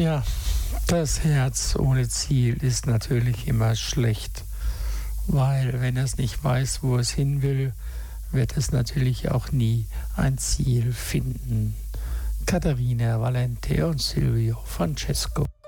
Ja, das Herz ohne Ziel ist natürlich immer schlecht, weil wenn es nicht weiß, wo es hin will, wird es natürlich auch nie ein Ziel finden. Katharina Valente und Silvio Francesco.